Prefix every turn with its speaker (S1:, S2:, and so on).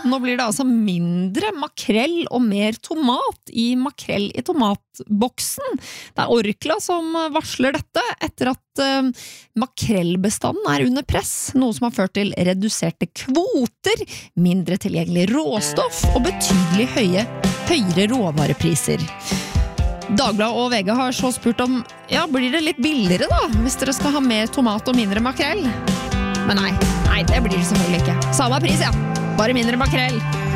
S1: Nå blir det altså mindre makrell og mer tomat i makrell i tomatboksen. Det Orkla som varsler dette etter at makrellbestanden under press, noe som har ført til reduserte kvoter, mindre tilgjengelig råstoff og betydelig høyere råvarepriser. Dagbladet og VG har så spurt om, blir det litt billigere da, hvis dere skal ha mer tomat og mindre makrell? Men nei, det blir det selvfølgelig ikke. Samme pris, bare mindre makrell.